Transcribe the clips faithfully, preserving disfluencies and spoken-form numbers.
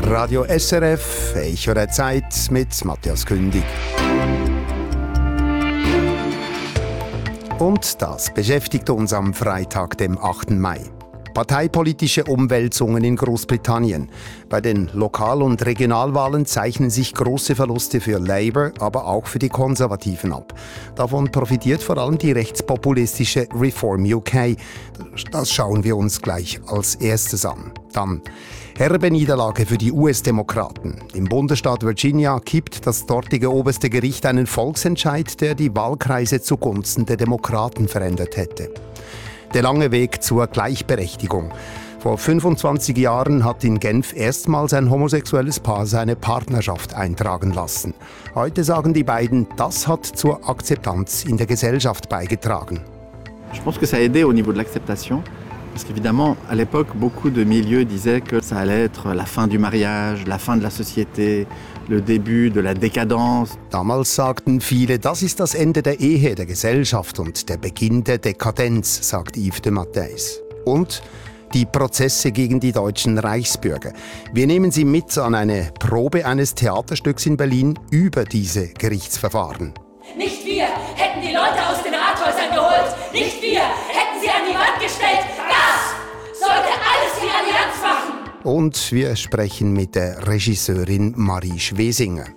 Radio S R F, Echo der Zeit mit Matthias Kündig. Und das beschäftigt uns am Freitag, dem achten Mai. Parteipolitische Umwälzungen in Großbritannien. Bei den Lokal- und Regionalwahlen zeichnen sich große Verluste für Labour, aber auch für die Konservativen ab. Davon profitiert vor allem die rechtspopulistische Reform U K. Das schauen wir uns gleich als erstes an. Dann herbe Niederlage für die U S-Demokraten. Im Bundesstaat Virginia kippt das dortige oberste Gericht einen Volksentscheid, der die Wahlkreise zugunsten der Demokraten verändert hätte. Der lange Weg zur Gleichberechtigung. Vor fünfundzwanzig Jahren hat in Genf erstmals ein homosexuelles Paar seine Partnerschaft eintragen lassen. Heute sagen die beiden, das hat zur Akzeptanz in der Gesellschaft beigetragen. Je pense que ça a aidé au niveau de l'acceptation. Parce qu'évidemment, à l'époque, beaucoup de milieux disaient que ça allait être la fin du mariage, la fin de la société, le début de la décadence. Damals sagten viele, das ist das Ende der Ehe, der Gesellschaft und der Beginn der Dekadenz, sagt Yves de Matthijs. Und die Prozesse gegen die deutschen Reichsbürger. Wir nehmen Sie mit an eine Probe eines Theaterstücks in Berlin über diese Gerichtsverfahren. Nicht wir hätten die Leute aus den Rathäusern geholt. Nicht wir hätten sie an die Wand gestellt. Das sollte alles die Allianz machen. Und wir sprechen mit der Regisseurin Marie Schwesinger.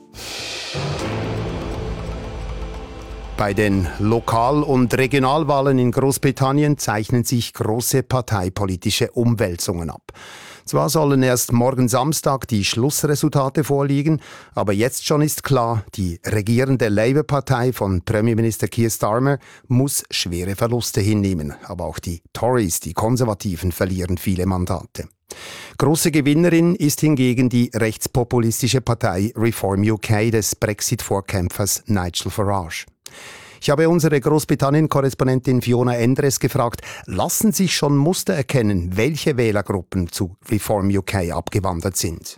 Bei den Lokal- und Regionalwahlen in Großbritannien zeichnen sich große parteipolitische Umwälzungen ab. Zwar sollen erst morgen Samstag die Schlussresultate vorliegen, aber jetzt schon ist klar, die regierende Labour-Partei von Premierminister Keir Starmer muss schwere Verluste hinnehmen. Aber auch die Tories, die Konservativen, verlieren viele Mandate. Große Gewinnerin ist hingegen die rechtspopulistische Partei Reform U K des Brexit-Vorkämpfers Nigel Farage. Ich habe unsere Großbritannien-Korrespondentin Fiona Endres gefragt, lassen sich schon Muster erkennen, welche Wählergruppen zu Reform U K abgewandert sind?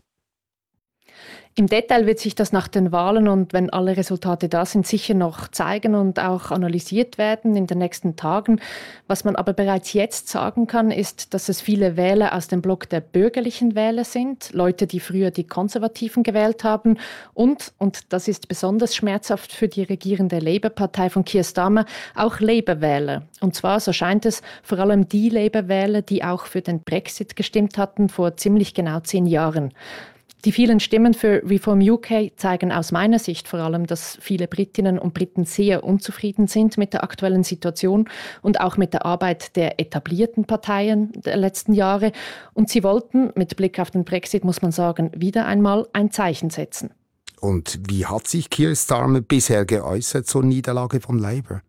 Im Detail wird sich das nach den Wahlen und wenn alle Resultate da sind, sicher noch zeigen und auch analysiert werden in den nächsten Tagen. Was man aber bereits jetzt sagen kann, ist, dass es viele Wähler aus dem Block der bürgerlichen Wähler sind, Leute, die früher die Konservativen gewählt haben und, und das ist besonders schmerzhaft für die regierende Labour-Partei von Keir Starmer, auch Labour-Wähler. Und zwar, so scheint es, vor allem die Labour-Wähler, die auch für den Brexit gestimmt hatten vor ziemlich genau zehn Jahren. Die vielen Stimmen für Reform U K zeigen aus meiner Sicht vor allem, dass viele Britinnen und Briten sehr unzufrieden sind mit der aktuellen Situation und auch mit der Arbeit der etablierten Parteien der letzten Jahre. Und sie wollten, mit Blick auf den Brexit muss man sagen, wieder einmal ein Zeichen setzen. Und wie hat sich Keir Starmer bisher geäußert zur Niederlage von Labour?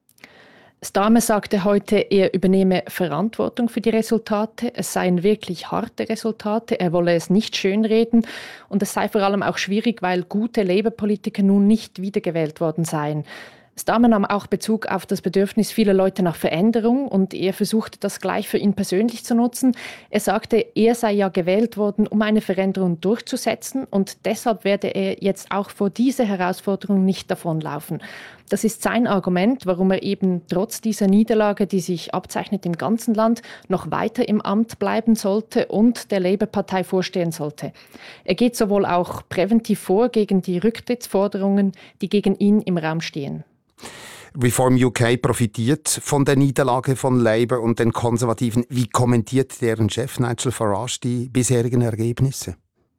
Starmer sagte heute, er übernehme Verantwortung für die Resultate. Es seien wirklich harte Resultate. Er wolle es nicht schönreden. Und es sei vor allem auch schwierig, weil gute Labour-Politiker nun nicht wiedergewählt worden seien. Starmer nahm auch Bezug auf das Bedürfnis vieler Leute nach Veränderung und er versuchte das gleich für ihn persönlich zu nutzen. Er sagte, er sei ja gewählt worden, um eine Veränderung durchzusetzen und deshalb werde er jetzt auch vor dieser Herausforderung nicht davonlaufen. Das ist sein Argument, warum er eben trotz dieser Niederlage, die sich abzeichnet im ganzen Land, noch weiter im Amt bleiben sollte und der Labour-Partei vorstehen sollte. Er geht sowohl auch präventiv vor gegen die Rücktrittsforderungen, die gegen ihn im Raum stehen. Reform U K profitiert von der Niederlage von Labour und den Konservativen. Wie kommentiert deren Chef Nigel Farage die bisherigen Ergebnisse?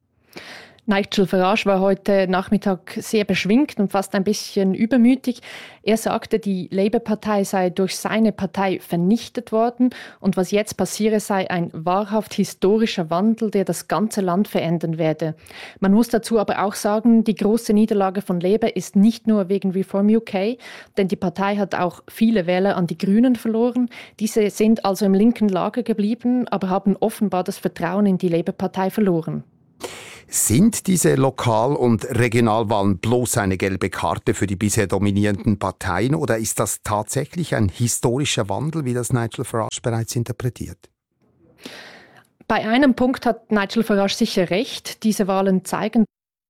Nigel Farage war heute Nachmittag sehr beschwingt und fast ein bisschen übermütig. Er sagte, die Labour-Partei sei durch seine Partei vernichtet worden und was jetzt passiere, sei ein wahrhaft historischer Wandel, der das ganze Land verändern werde. Man muss dazu aber auch sagen, die große Niederlage von Labour ist nicht nur wegen Reform U K, denn die Partei hat auch viele Wähler an die Grünen verloren. Diese sind also im linken Lager geblieben, aber haben offenbar das Vertrauen in die Labour-Partei verloren. Sind diese Lokal- und Regionalwahlen bloß eine gelbe Karte für die bisher dominierenden Parteien oder ist das tatsächlich ein historischer Wandel, wie das Nigel Farage bereits interpretiert? Bei einem Punkt hat Nigel Farage sicher recht. Diese Wahlen zeigen,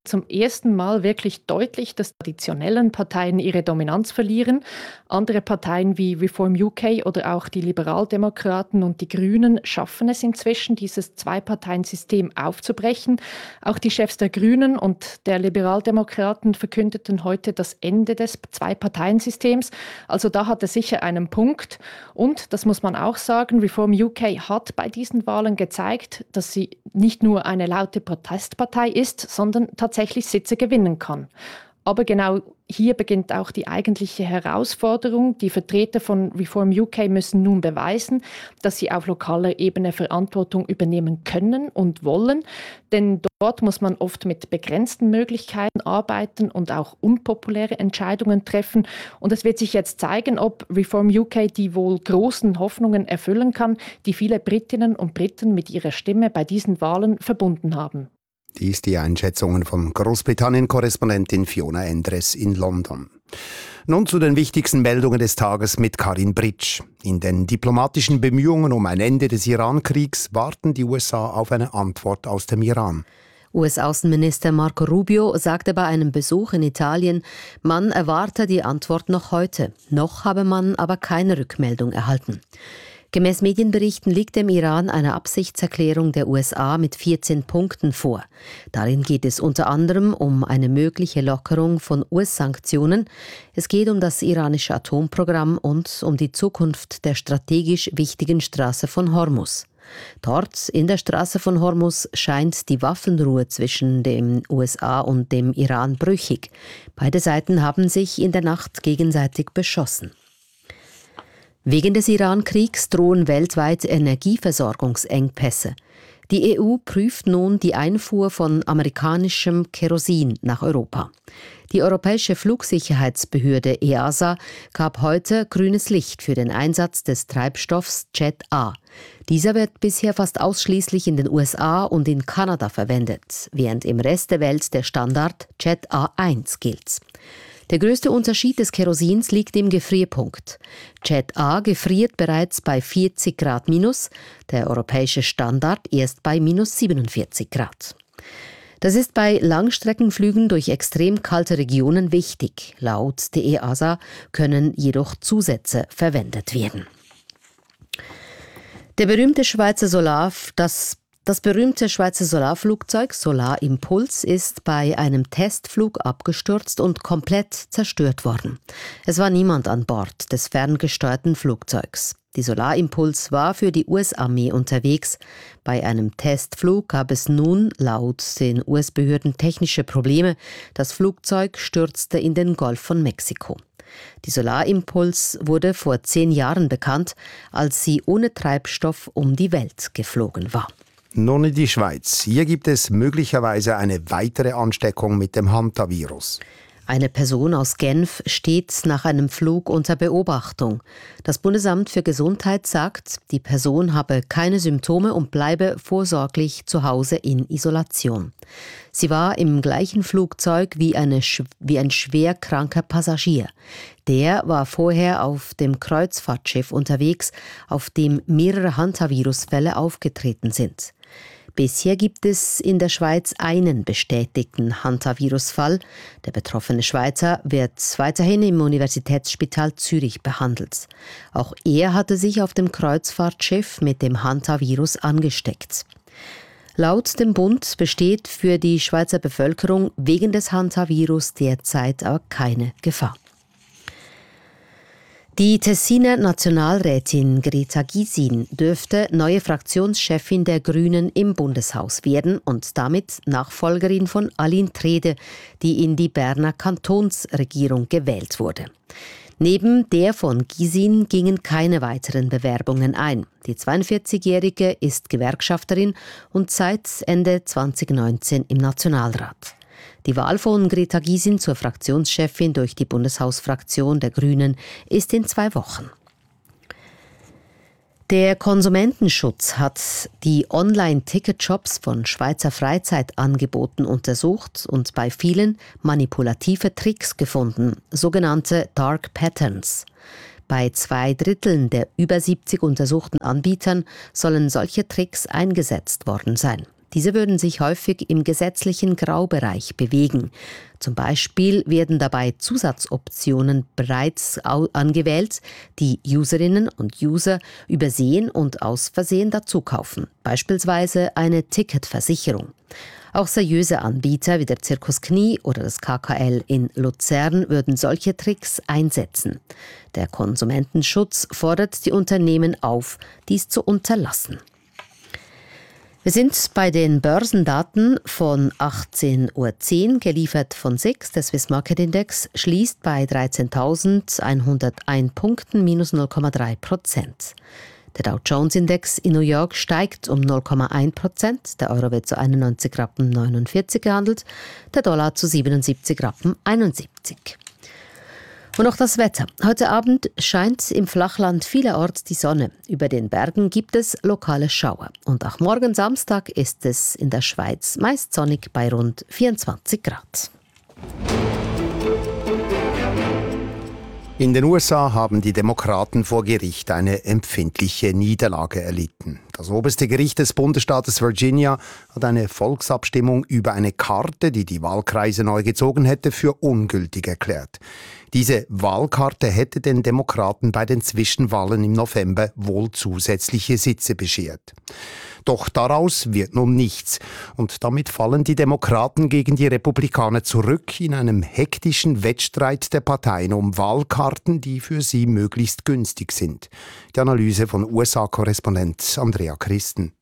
zum ersten Mal wirklich deutlich, dass traditionellen Parteien ihre Dominanz verlieren. Andere Parteien wie Reform U K oder auch die Liberaldemokraten und die Grünen schaffen es inzwischen, dieses Zwei-Parteien-System aufzubrechen. Auch die Chefs der Grünen und der Liberaldemokraten verkündeten heute das Ende des Zwei-Parteien-Systems. Also da hat er sicher einen Punkt. Und, das muss man auch sagen, Reform U K hat bei diesen Wahlen gezeigt, dass sie nicht nur eine laute Protestpartei ist, sondern tatsächlich tatsächlich Sitze gewinnen kann. Aber genau hier beginnt auch die eigentliche Herausforderung. Die Vertreter von Reform U K müssen nun beweisen, dass sie auf lokaler Ebene Verantwortung übernehmen können und wollen. Denn dort muss man oft mit begrenzten Möglichkeiten arbeiten und auch unpopuläre Entscheidungen treffen. Und es wird sich jetzt zeigen, ob Reform U K die wohl großen Hoffnungen erfüllen kann, die viele Britinnen und Briten mit ihrer Stimme bei diesen Wahlen verbunden haben. Dies die Einschätzungen von Großbritannien-Korrespondentin Fiona Endres in London. Nun zu den wichtigsten Meldungen des Tages mit Karin Britsch. In den diplomatischen Bemühungen um ein Ende des Iran-Kriegs warten die U S A auf eine Antwort aus dem Iran. U S-Außenminister Marco Rubio sagte bei einem Besuch in Italien, man erwarte die Antwort noch heute. Noch habe man aber keine Rückmeldung erhalten. Gemäß Medienberichten liegt dem Iran eine Absichtserklärung der U S A mit vierzehn Punkten vor. Darin geht es unter anderem um eine mögliche Lockerung von U S-Sanktionen. Es geht um das iranische Atomprogramm und um die Zukunft der strategisch wichtigen Straße von Hormuz. Dort, in der Straße von Hormuz, scheint die Waffenruhe zwischen den U S A und dem Iran brüchig. Beide Seiten haben sich in der Nacht gegenseitig beschossen. Wegen des Iran-Kriegs drohen weltweit Energieversorgungsengpässe. Die E U prüft nun die Einfuhr von amerikanischem Kerosin nach Europa. Die Europäische Flugsicherheitsbehörde E A S A gab heute grünes Licht für den Einsatz des Treibstoffs Jet A. Dieser wird bisher fast ausschließlich in den U S A und in Kanada verwendet, während im Rest der Welt der Standard Jet A eins gilt. Der größte Unterschied des Kerosins liegt im Gefrierpunkt. Jet A gefriert bereits bei vierzig Grad minus, der europäische Standard erst bei minus siebenundvierzig Grad. Das ist bei Langstreckenflügen durch extrem kalte Regionen wichtig. Laut der E A S A können jedoch Zusätze verwendet werden. Der berühmte Schweizer Solar, das Das berühmte Schweizer Solarflugzeug Solar Impulse ist bei einem Testflug abgestürzt und komplett zerstört worden. Es war niemand an Bord des ferngesteuerten Flugzeugs. Die Solar Impulse war für die U S-Armee unterwegs. Bei einem Testflug gab es nun laut den U S-Behörden technische Probleme. Das Flugzeug stürzte in den Golf von Mexiko. Die Solar Impulse wurde vor zehn Jahren bekannt, als sie ohne Treibstoff um die Welt geflogen war. Nun in die Schweiz. Hier gibt es möglicherweise eine weitere Ansteckung mit dem Hantavirus. Eine Person aus Genf steht nach einem Flug unter Beobachtung. Das Bundesamt für Gesundheit sagt, die Person habe keine Symptome und bleibe vorsorglich zu Hause in Isolation. Sie war im gleichen Flugzeug wie, eine, wie ein schwer kranker Passagier. Der war vorher auf dem Kreuzfahrtschiff unterwegs, auf dem mehrere Hantavirusfälle aufgetreten sind. Bisher gibt es in der Schweiz einen bestätigten Hantavirusfall. Der betroffene Schweizer wird weiterhin im Universitätsspital Zürich behandelt. Auch er hatte sich auf dem Kreuzfahrtschiff mit dem Hantavirus angesteckt. Laut dem Bund besteht für die Schweizer Bevölkerung wegen des Hantavirus derzeit aber keine Gefahr. Die Tessiner Nationalrätin Greta Gysin dürfte neue Fraktionschefin der Grünen im Bundeshaus werden und damit Nachfolgerin von Aline Trede, die in die Berner Kantonsregierung gewählt wurde. Neben der von Gysin gingen keine weiteren Bewerbungen ein. Die zweiundvierzigjährige ist Gewerkschafterin und seit Ende zweitausendneunzehn im Nationalrat. Die Wahl von Greta Gysin zur Fraktionschefin durch die Bundeshausfraktion der Grünen ist in zwei Wochen. Der Konsumentenschutz hat die Online-Ticket-Shops von Schweizer Freizeitangeboten untersucht und bei vielen manipulative Tricks gefunden, sogenannte Dark Patterns. Bei zwei Dritteln der über siebzig untersuchten Anbietern sollen solche Tricks eingesetzt worden sein. Diese würden sich häufig im gesetzlichen Graubereich bewegen. Zum Beispiel werden dabei Zusatzoptionen bereits angewählt, die Userinnen und User übersehen und aus Versehen dazukaufen. Beispielsweise eine Ticketversicherung. Auch seriöse Anbieter wie der Zirkus Knie oder das K K L in Luzern würden solche Tricks einsetzen. Der Konsumentenschutz fordert die Unternehmen auf, dies zu unterlassen. Wir sind bei den Börsendaten von achtzehn Uhr zehn, geliefert von S I X. Der Swiss Market Index schließt bei dreizehntausendeinhunderteins Punkten, minus null Komma drei Prozent. Der Dow Jones Index in New York steigt um null Komma eins Prozent. Der Euro wird zu einundneunzig Rappen neunundvierzig gehandelt, der Dollar zu siebenundsiebzig Rappen einundsiebzig. Und noch das Wetter. Heute Abend scheint im Flachland vielerorts die Sonne. Über den Bergen gibt es lokale Schauer. Und auch morgen Samstag ist es in der Schweiz meist sonnig bei rund vierundzwanzig Grad. In den U S A haben die Demokraten vor Gericht eine empfindliche Niederlage erlitten. Das oberste Gericht des Bundesstaates Virginia hat eine Volksabstimmung über eine Karte, die die Wahlkreise neu gezogen hätte, für ungültig erklärt. Diese Wahlkarte hätte den Demokraten bei den Zwischenwahlen im November wohl zusätzliche Sitze beschert. Doch daraus wird nun nichts. Und damit fallen die Demokraten gegen die Republikaner zurück in einem hektischen Wettstreit der Parteien um Wahlkarten, die für sie möglichst günstig sind. Die Analyse von U S A-Korrespondent Andrea Christen.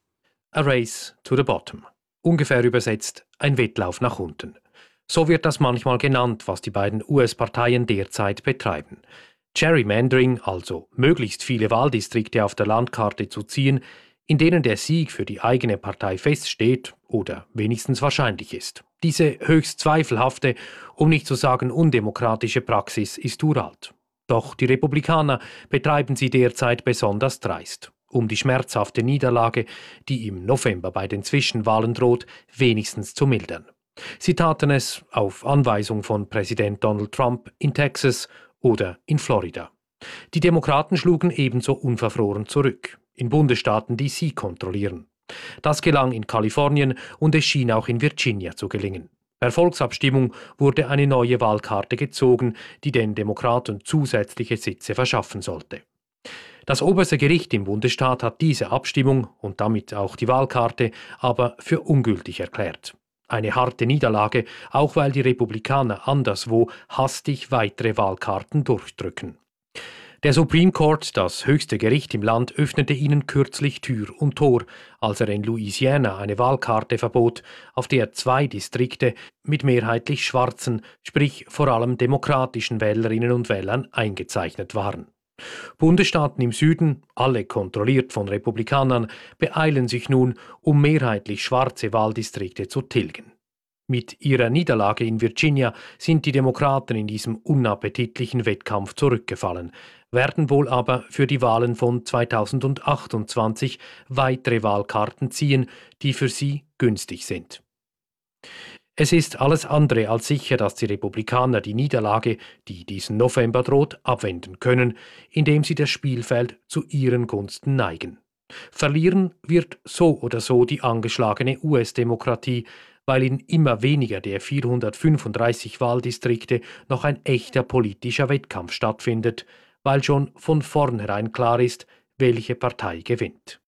A race to the bottom. Ungefähr übersetzt ein Wettlauf nach unten. So wird das manchmal genannt, was die beiden U S-Parteien derzeit betreiben. Gerrymandering, also möglichst viele Wahldistrikte auf der Landkarte zu ziehen, in denen der Sieg für die eigene Partei feststeht oder wenigstens wahrscheinlich ist. Diese höchst zweifelhafte, um nicht zu sagen undemokratische Praxis ist uralt. Doch die Republikaner betreiben sie derzeit besonders dreist, um die schmerzhafte Niederlage, die im November bei den Zwischenwahlen droht, wenigstens zu mildern. Sie taten es auf Anweisung von Präsident Donald Trump in Texas oder in Florida. Die Demokraten schlugen ebenso unverfroren zurück, in Bundesstaaten, die sie kontrollieren. Das gelang in Kalifornien und es schien auch in Virginia zu gelingen. Per Volksabstimmung wurde eine neue Wahlkarte gezogen, die den Demokraten zusätzliche Sitze verschaffen sollte. Das oberste Gericht im Bundesstaat hat diese Abstimmung und damit auch die Wahlkarte aber für ungültig erklärt. Eine harte Niederlage, auch weil die Republikaner anderswo hastig weitere Wahlkarten durchdrücken. Der Supreme Court, das höchste Gericht im Land, öffnete ihnen kürzlich Tür und Tor, als er in Louisiana eine Wahlkarte verbot, auf der zwei Distrikte mit mehrheitlich schwarzen, sprich vor allem demokratischen Wählerinnen und Wählern eingezeichnet waren. Bundesstaaten im Süden, alle kontrolliert von Republikanern, beeilen sich nun, um mehrheitlich schwarze Wahldistrikte zu tilgen. Mit ihrer Niederlage in Virginia sind die Demokraten in diesem unappetitlichen Wettkampf zurückgefallen, werden wohl aber für die Wahlen von zweitausendachtundzwanzig weitere Wahlkarten ziehen, die für sie günstig sind. Es ist alles andere als sicher, dass die Republikaner die Niederlage, die diesen November droht, abwenden können, indem sie das Spielfeld zu ihren Gunsten neigen. Verlieren wird so oder so die angeschlagene U S-Demokratie, weil in immer weniger der vierhundertfünfunddreißig Wahldistrikte noch ein echter politischer Wettkampf stattfindet, weil schon von vornherein klar ist, welche Partei gewinnt.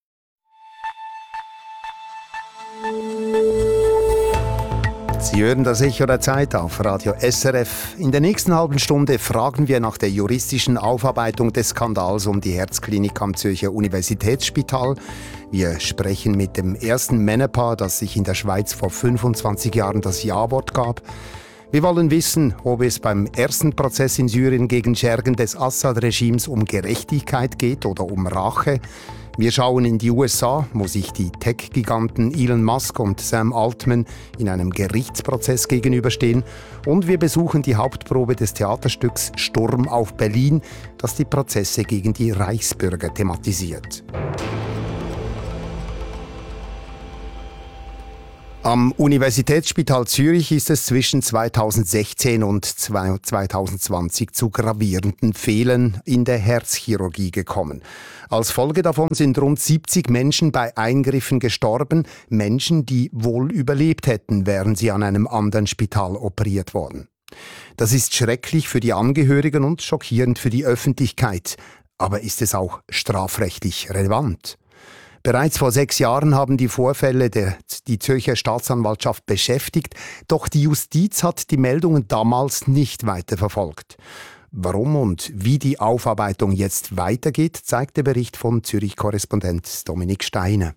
Sie hören das Echo der Zeit auf Radio S R F. In der nächsten halben Stunde fragen wir nach der juristischen Aufarbeitung des Skandals um die Herzklinik am Zürcher Universitätsspital. Wir sprechen mit dem ersten Männerpaar, das sich in der Schweiz vor fünfundzwanzig Jahren das Ja-Wort gab. Wir wollen wissen, ob es beim ersten Prozess in Syrien gegen Schergen des Assad-Regimes um Gerechtigkeit geht oder um Rache. Wir schauen in die U S A, wo sich die Tech-Giganten Elon Musk und Sam Altman in einem Gerichtsprozess gegenüberstehen. Und wir besuchen die Hauptprobe des Theaterstücks Sturm auf Berlin, das die Prozesse gegen die Reichsbürger thematisiert. Am Universitätsspital Zürich ist es zwischen zweitausendsechzehn und zweitausendzwanzig zu gravierenden Fehlern in der Herzchirurgie gekommen. Als Folge davon sind rund siebzig Menschen bei Eingriffen gestorben, Menschen, die wohl überlebt hätten, wären sie an einem anderen Spital operiert worden. Das ist schrecklich für die Angehörigen und schockierend für die Öffentlichkeit. Aber ist es auch strafrechtlich relevant? Bereits vor sechs Jahren haben die Vorfälle der, die Zürcher Staatsanwaltschaft beschäftigt, doch die Justiz hat die Meldungen damals nicht weiter verfolgt. Warum und wie die Aufarbeitung jetzt weitergeht, zeigt der Bericht von Zürich-Korrespondent Dominik Steiner.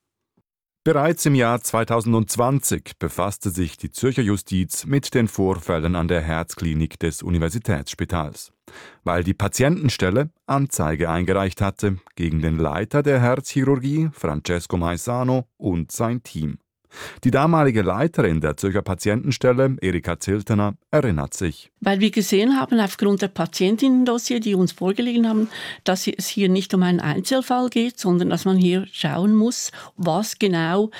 Bereits im Jahr zweitausendzwanzig befasste sich die Zürcher Justiz mit den Vorfällen an der Herzklinik des Universitätsspitals, weil die Patientenstelle Anzeige eingereicht hatte gegen den Leiter der Herzchirurgie, Francesco Maisano, und sein Team. Die damalige Leiterin der Zürcher Patientenstelle, Erika Ziltener, erinnert sich. Weil wir gesehen haben, aufgrund der Patientinnendossier, die uns vorgelegen haben, dass es hier nicht um einen Einzelfall geht, sondern dass man hier schauen muss, was genau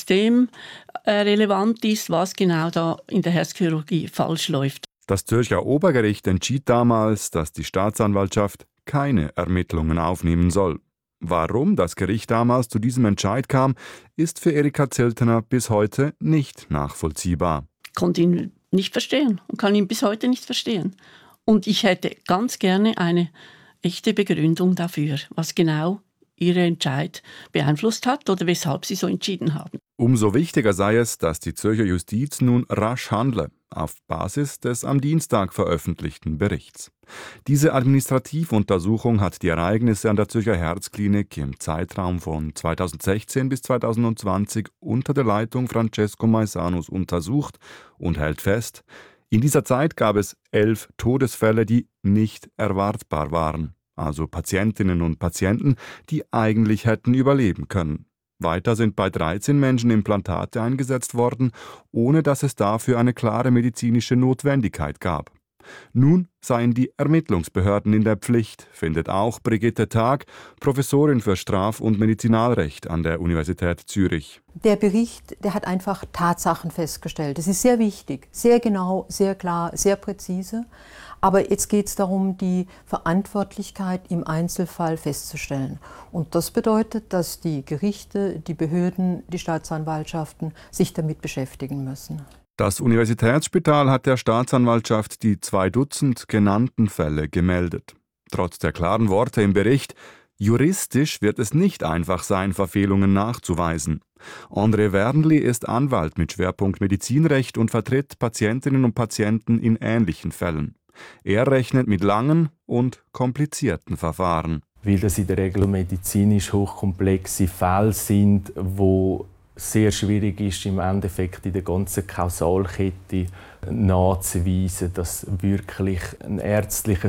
systemrelevant ist, was genau da in der Herzchirurgie falsch läuft. Das Zürcher Obergericht entschied damals, dass die Staatsanwaltschaft keine Ermittlungen aufnehmen soll. Warum das Gericht damals zu diesem Entscheid kam, ist für Erika Ziltener bis heute nicht nachvollziehbar. Ich konnte ihn nicht verstehen und kann ihn bis heute nicht verstehen. Und ich hätte ganz gerne eine echte Begründung dafür, was genau Ihre Entscheid beeinflusst hat oder weshalb Sie so entschieden haben. Umso wichtiger sei es, dass die Zürcher Justiz nun rasch handle, auf Basis des am Dienstag veröffentlichten Berichts. Diese Administrativuntersuchung hat die Ereignisse an der Zürcher Herzklinik im Zeitraum von zweitausendsechzehn bis zweitausendzwanzig unter der Leitung Francesco Maisanos untersucht und hält fest, in dieser Zeit gab es elf Todesfälle, die nicht erwartbar waren, also Patientinnen und Patienten, die eigentlich hätten überleben können. Weiter sind bei dreizehn Menschen Implantate eingesetzt worden, ohne dass es dafür eine klare medizinische Notwendigkeit gab. Nun seien die Ermittlungsbehörden in der Pflicht, findet auch Brigitte Tag, Professorin für Straf- und Medizinalrecht an der Universität Zürich. Der Bericht, der hat einfach Tatsachen festgestellt. Das ist sehr wichtig, sehr genau, sehr klar, sehr präzise. Aber jetzt geht es darum, die Verantwortlichkeit im Einzelfall festzustellen. Und das bedeutet, dass die Gerichte, die Behörden, die Staatsanwaltschaften sich damit beschäftigen müssen. Das Universitätsspital hat der Staatsanwaltschaft die zwei Dutzend genannten Fälle gemeldet. Trotz der klaren Worte im Bericht, juristisch wird es nicht einfach sein, Verfehlungen nachzuweisen. André Wernli ist Anwalt mit Schwerpunkt Medizinrecht und vertritt Patientinnen und Patienten in ähnlichen Fällen. Er rechnet mit langen und komplizierten Verfahren. Weil das in der Regel medizinisch hochkomplexe Fälle sind, wo sehr schwierig ist, im Endeffekt in der ganzen Kausalkette nachzuweisen, dass wirklich ein ärztlicher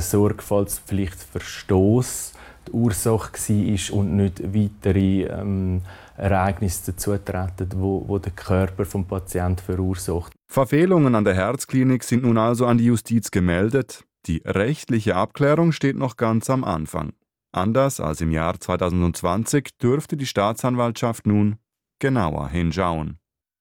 Sorgfaltspflichtverstoß die Ursache war und nicht weitere ähm, Ereignisse dazutreten, wo, wo der Körper vom Patienten verursacht. Verfehlungen an der Herzklinik sind nun also an die Justiz gemeldet. Die rechtliche Abklärung steht noch ganz am Anfang. Anders als im Jahr zweitausendzwanzig dürfte die Staatsanwaltschaft nun genauer hinschauen.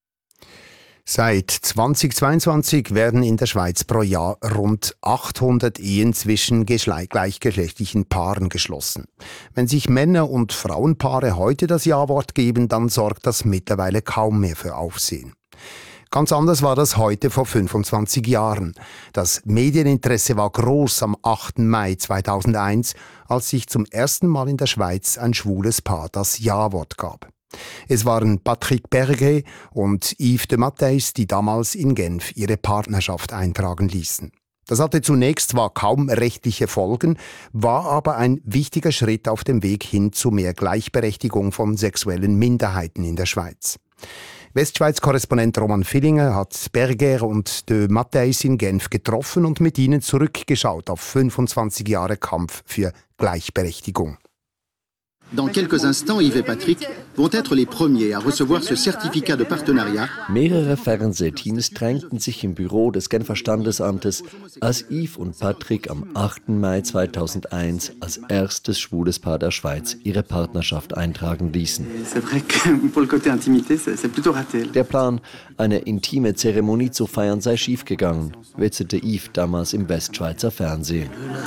Seit zweitausendzweiundzwanzig werden in der Schweiz pro Jahr rund achthundert Ehen zwischen gleichgeschlechtlichen Paaren geschlossen. Wenn sich Männer- und Frauenpaare heute das Ja-Wort geben, dann sorgt das mittlerweile kaum mehr für Aufsehen. Ganz anders war das heute vor fünfundzwanzig Jahren. Das Medieninteresse war groß am achten Mai zweitausendeins, als sich zum ersten Mal in der Schweiz ein schwules Paar das Ja-Wort gab. Es waren Patrick Berger und Yves de Matthijs, die damals in Genf ihre Partnerschaft eintragen ließen. Das hatte zunächst zwar kaum rechtliche Folgen, war aber ein wichtiger Schritt auf dem Weg hin zu mehr Gleichberechtigung von sexuellen Minderheiten in der Schweiz. Westschweiz-Korrespondent Roman Villinger hat Berger und de Matthijs in Genf getroffen und mit ihnen zurückgeschaut auf fünfundzwanzig Jahre Kampf für Gleichberechtigung. Dans quelques instants, Yves et Patrick vont être les premiers à recevoir ce certificat de partenariat. Mehrere Fernsehteams drängten sich im Büro des Genfer Standesamtes, als Yves und Patrick am achten Mai zweitausendeins als erstes schwules Paar der Schweiz ihre Partnerschaft eintragen ließen. Der Plan, eine intime Zeremonie zu feiern, sei schiefgegangen, witzelte Yves damals im Westschweizer Fernsehen.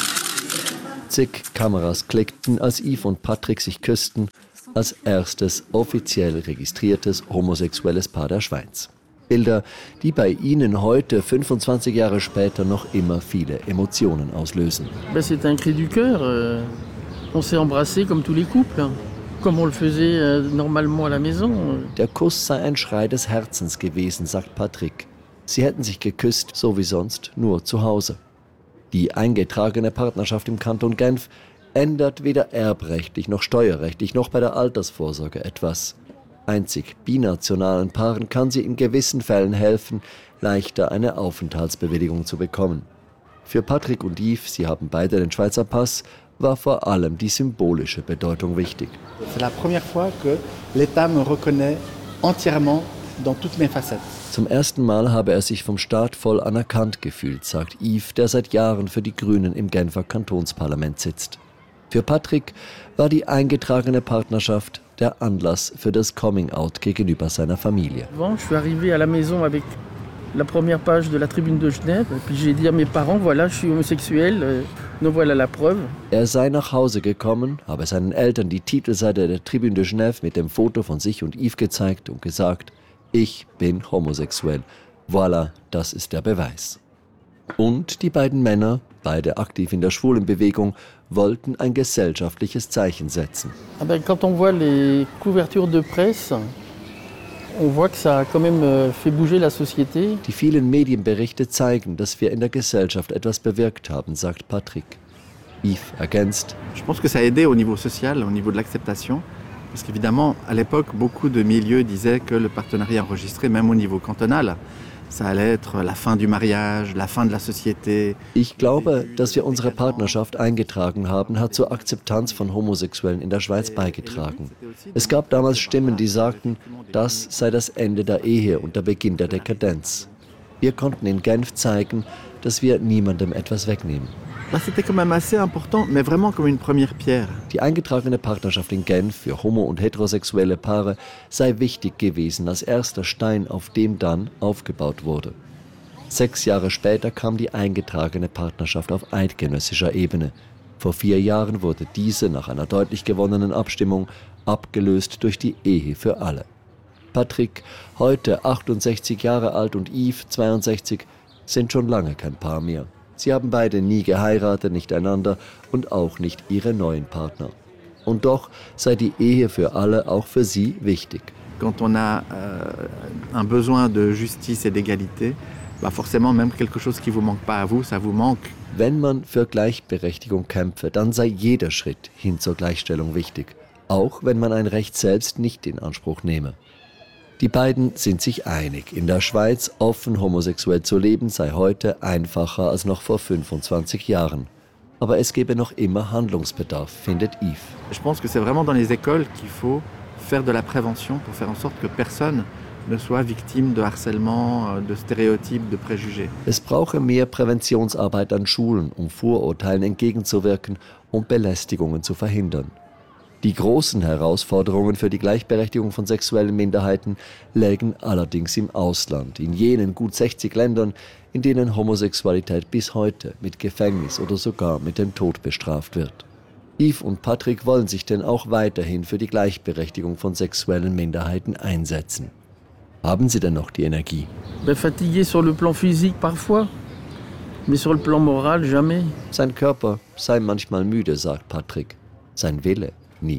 Zig Kameras klickten, als Yves und Patrick sich küssten, als erstes offiziell registriertes homosexuelles Paar der Schweiz. Bilder, die bei ihnen heute, fünfundzwanzig Jahre später, noch immer viele Emotionen auslösen. C'est un cri du cœur. On s'est embrassés comme tous les couples, comme on le faisait normalement à la maison. Der Kuss sei ein Schrei des Herzens gewesen, sagt Patrick. Sie hätten sich geküsst, so wie sonst, nur zu Hause. Die eingetragene Partnerschaft im Kanton Genf ändert weder erbrechtlich noch steuerrechtlich noch bei der Altersvorsorge etwas. Einzig binationalen Paaren kann sie in gewissen Fällen helfen, leichter eine Aufenthaltsbewilligung zu bekommen. Für Patrick und Yves, sie haben beide den Schweizer Pass, war vor allem die symbolische Bedeutung wichtig. C'est la première fois que l'État me reconnaît entièrement dans toutes mes facettes. Zum ersten Mal habe er sich vom Staat voll anerkannt gefühlt, sagt Yves, der seit Jahren für die Grünen im Genfer Kantonsparlament sitzt. Für Patrick war die eingetragene Partnerschaft der Anlass für das Coming-out gegenüber seiner Familie. Bon, je suis arrivé à la maison avec la première page de la Tribune de Genève, et puis j'ai dit à mes parents, voilà, je suis homosexuel, nous voilà la preuve. Er sei nach Hause gekommen, habe seinen Eltern die Titelseite der Tribune de Genève mit dem Foto von sich und Yves gezeigt und gesagt: Ich bin homosexuell. Voilà, das ist der Beweis. Und die beiden Männer, beide aktiv in der Schwulenbewegung, wollten ein gesellschaftliches Zeichen setzen. Aber quand on voit les couvertures de presse, on voit que ça a quand même fait bouger la société. Die vielen Medienberichte zeigen, dass wir in der Gesellschaft etwas bewirkt haben, sagt Patrick. Yves ergänzt: Je pense que ça a aidé au niveau social, au niveau de l'acceptation. Parce qu'évidemment, à l'époque, beaucoup de milieux disaient que le partenariat enregistré, même au niveau cantonal, ça allait être la fin du mariage, la fin de la société. Ich glaube, dass wir unsere Partnerschaft eingetragen haben, hat zur Akzeptanz von Homosexuellen in der Schweiz beigetragen. Es gab damals Stimmen, die sagten, das sei das Ende der Ehe und der Beginn der Dekadenz. Wir konnten in Genf zeigen, dass wir niemandem etwas wegnehmen. C'était quand même assez important, mais vraiment comme une première pierre. Die eingetragene Partnerschaft in Genf für homo- und heterosexuelle Paare sei wichtig gewesen als erster Stein, auf dem dann aufgebaut wurde. Sechs Jahre später kam die eingetragene Partnerschaft auf eidgenössischer Ebene. Vor vier Jahren wurde diese nach einer deutlich gewonnenen Abstimmung abgelöst durch die Ehe für alle. Patrick, heute achtundsechzig Jahre alt, und Yves, zweiundsechzig, sind schon lange kein Paar mehr. Sie haben beide nie geheiratet, nicht einander und auch nicht ihre neuen Partner. Und doch sei die Ehe für alle auch für sie wichtig. Quand on a euh, un besoin de justice et d'égalité, bah forcément même quelque chose qui vous manque pas à vous, ça vous manque. Wenn man für Gleichberechtigung kämpfe, dann sei jeder Schritt hin zur Gleichstellung wichtig, auch wenn man ein Recht selbst nicht in Anspruch nehme. Die beiden sind sich einig. In der Schweiz offen homosexuell zu leben sei heute einfacher als noch vor fünfundzwanzig Jahren. Aber es gebe noch immer Handlungsbedarf, findet Yves. Je pense que c'est vraiment dans les écoles qu'il faut faire de la prévention pour faire en sorte que personne ne soit victime de harcèlement, de stéréotypes, de préjugés. Es brauche mehr Präventionsarbeit an Schulen, um Vorurteilen entgegenzuwirken und Belästigungen zu verhindern. Die großen Herausforderungen für die Gleichberechtigung von sexuellen Minderheiten lägen allerdings im Ausland, in jenen gut sechzig Ländern, in denen Homosexualität bis heute mit Gefängnis oder sogar mit dem Tod bestraft wird. Yves und Patrick wollen sich denn auch weiterhin für die Gleichberechtigung von sexuellen Minderheiten einsetzen. Haben sie denn noch die Energie? Fatigué sur le plan physique parfois, mais sur le plan moral jamais. Sein Körper sei manchmal müde, sagt Patrick. Sein Wille nie.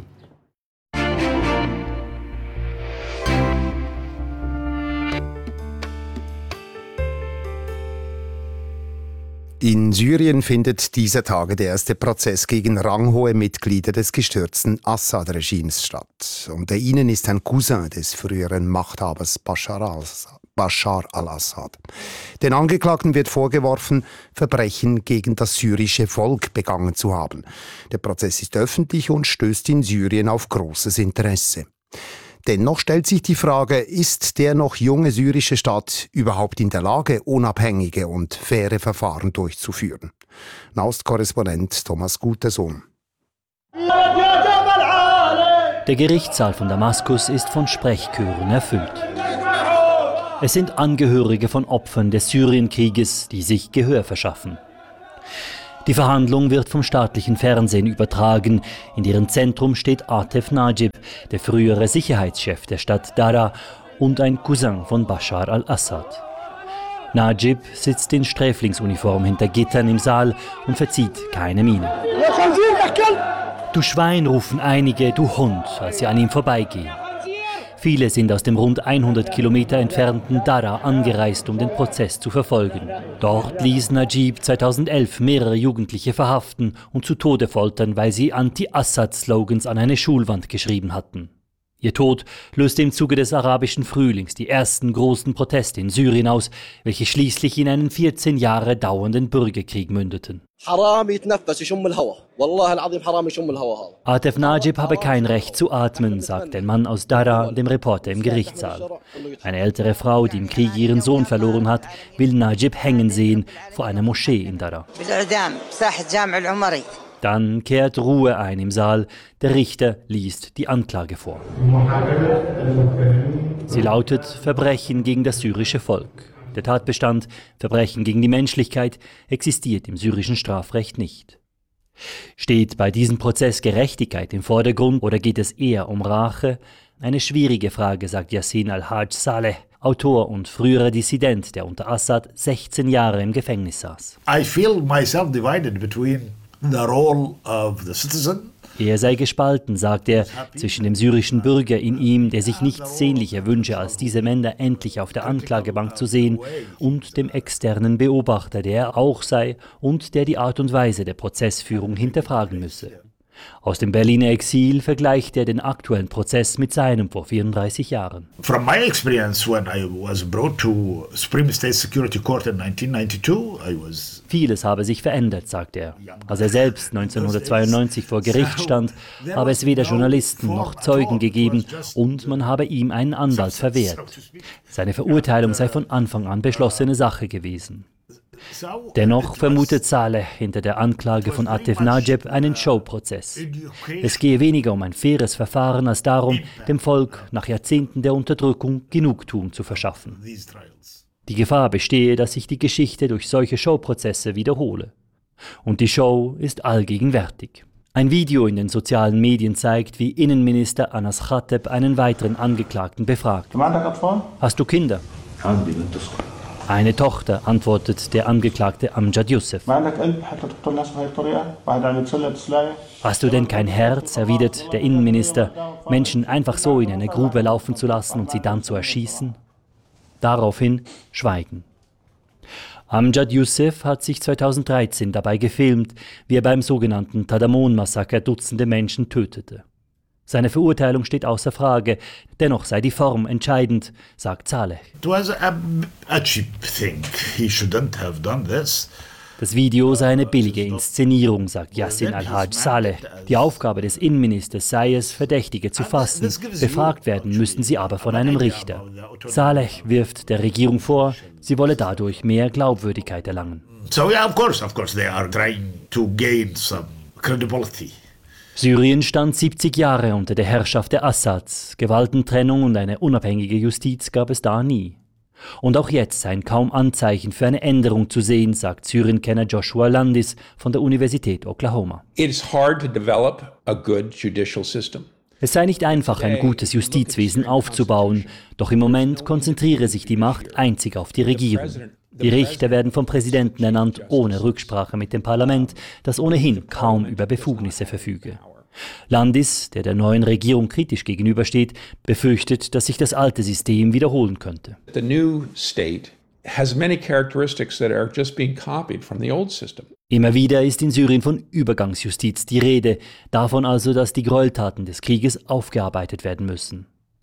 In Syrien findet dieser Tage der erste Prozess gegen ranghohe Mitglieder des gestürzten Assad-Regimes statt. Unter ihnen ist ein Cousin des früheren Machthabers Bashar al-Assad. Bashar al-Assad. Den Angeklagten wird vorgeworfen, Verbrechen gegen das syrische Volk begangen zu haben. Der Prozess ist öffentlich und stößt in Syrien auf großes Interesse. Dennoch stellt sich die Frage, ist der noch junge syrische Staat überhaupt in der Lage, unabhängige und faire Verfahren durchzuführen? Nahostkorrespondent Thomas Gutersohn. Der Gerichtssaal von Damaskus ist von Sprechchören erfüllt. Es sind Angehörige von Opfern des Syrienkrieges, die sich Gehör verschaffen. Die Verhandlung wird vom staatlichen Fernsehen übertragen. In deren Zentrum steht Atef Najib, der frühere Sicherheitschef der Stadt Dara und ein Cousin von Bashar al-Assad. Najib sitzt in Sträflingsuniform hinter Gittern im Saal und verzieht keine Miene. Du Schwein, rufen einige, du Hund, als sie an ihm vorbeigehen. Viele sind aus dem rund hundert Kilometer entfernten Dara angereist, um den Prozess zu verfolgen. Dort ließ Najib zweitausendelf mehrere Jugendliche verhaften und zu Tode foltern, weil sie Anti-Assad-Slogans an eine Schulwand geschrieben hatten. Ihr Tod löste im Zuge des arabischen Frühlings die ersten großen Proteste in Syrien aus, welche schließlich in einen vierzehn Jahre dauernden Bürgerkrieg mündeten. Atef Najib habe kein Recht zu atmen, sagt ein Mann aus Dara dem Reporter im Gerichtssaal. Eine ältere Frau, die im Krieg ihren Sohn verloren hat, will Najib hängen sehen vor einer Moschee in Dara. Dann kehrt Ruhe ein im Saal. Der Richter liest die Anklage vor. Sie lautet Verbrechen gegen das syrische Volk. Der Tatbestand Verbrechen gegen die Menschlichkeit existiert im syrischen Strafrecht nicht. Steht bei diesem Prozess Gerechtigkeit im Vordergrund oder geht es eher um Rache? Eine schwierige Frage, sagt Yassin al-Haj Saleh, Autor und früherer Dissident, der unter Assad sechzehn Jahre im Gefängnis saß. I feel myself divided between the role of the citizen. Er sei gespalten, sagt er, zwischen dem syrischen Bürger in ihm, der sich nichts sehnlicher wünsche, als diese Männer endlich auf der Anklagebank zu sehen, und dem externen Beobachter, der er auch sei und der die Art und Weise der Prozessführung hinterfragen müsse. Aus dem Berliner Exil vergleicht er den aktuellen Prozess mit seinem vor vierunddreißig Jahren. From my experience when I was brought to Supreme State Security Court in nineteen ninety-two, I was Vieles habe sich verändert, sagt er. Als er selbst neunzehnhundertzweiundneunzig vor Gericht stand, habe es weder Journalisten noch Zeugen gegeben und man habe ihm einen Anwalt verwehrt. Seine Verurteilung sei von Anfang an beschlossene Sache gewesen. Dennoch vermutet Saleh hinter der Anklage von Atef Najib einen Showprozess. Es gehe weniger um ein faires Verfahren als darum, dem Volk nach Jahrzehnten der Unterdrückung Genugtuung zu verschaffen. Die Gefahr bestehe, dass sich die Geschichte durch solche Showprozesse wiederhole. Und die Show ist allgegenwärtig. Ein Video in den sozialen Medien zeigt, wie Innenminister Anas Khateb einen weiteren Angeklagten befragt. Hast du Kinder? Eine Tochter, antwortet der Angeklagte Amjad Youssef. Hast du denn kein Herz, erwidert der Innenminister, Menschen einfach so in eine Grube laufen zu lassen und sie dann zu erschießen? Daraufhin Schweigen. Amjad Youssef hat sich zweitausenddreizehn dabei gefilmt, wie er beim sogenannten Tadamon-Massaker Dutzende Menschen tötete. Seine Verurteilung steht außer Frage, dennoch sei die Form entscheidend, sagt Saleh. It was a, a cheap thing. He shouldn't have done this. Das Video sei eine billige Inszenierung, sagt Yassin al-Haj Saleh. Die Aufgabe des Innenministers sei es, Verdächtige zu fassen. Befragt werden müssten sie aber von einem Richter. Saleh wirft der Regierung vor, sie wolle dadurch mehr Glaubwürdigkeit erlangen. So yeah, of course, of course they are trying to gain some credibility. Syrien stand siebzig Jahre unter der Herrschaft der Assads. Gewaltentrennung und eine unabhängige Justiz gab es da nie. Und auch jetzt seien kaum Anzeichen für eine Änderung zu sehen, sagt Syrien-Kenner Joshua Landis von der Universität Oklahoma. It is hard to develop a good judicial system. Es sei nicht einfach, ein gutes Justizwesen aufzubauen, doch im Moment konzentriere sich die Macht einzig auf die Regierung. Die Richter werden vom Präsidenten ernannt, ohne Rücksprache mit dem Parlament, das ohnehin kaum über Befugnisse verfüge. Landis, der der neuen Regierung kritisch gegenübersteht, befürchtet, dass sich das alte System wiederholen könnte. The new state has many characteristics that are just being copied from the old system. Immer wieder ist in Syrien von Übergangsjustiz die Rede, davon also, dass die Gräueltaten des Krieges aufgearbeitet werden müssen.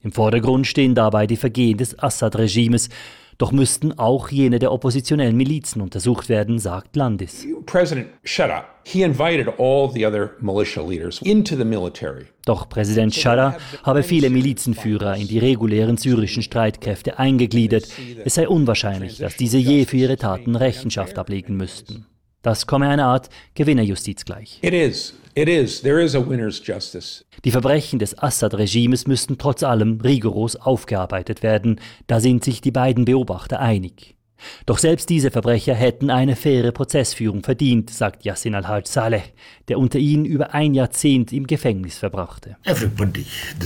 Im Vordergrund stehen dabei die Vergehen des Assad-Regimes. Doch müssten auch jene der oppositionellen Milizen untersucht werden, sagt Landis. President Shara, he invited all the other militia leaders into the military. Doch Präsident Shara habe viele Milizenführer in die regulären syrischen Streitkräfte eingegliedert. Es sei unwahrscheinlich, dass diese je für ihre Taten Rechenschaft ablegen müssten. Das komme einer Art Gewinnerjustiz gleich. It is. It is. There is a winner's justice. Die Verbrechen des Assad-Regimes müssten trotz allem rigoros aufgearbeitet werden. Da sind sich die beiden Beobachter einig. Doch selbst diese Verbrecher hätten eine faire Prozessführung verdient, sagt Yassin al-Haj Saleh, der unter ihnen über ein Jahrzehnt im Gefängnis verbrachte. Everybody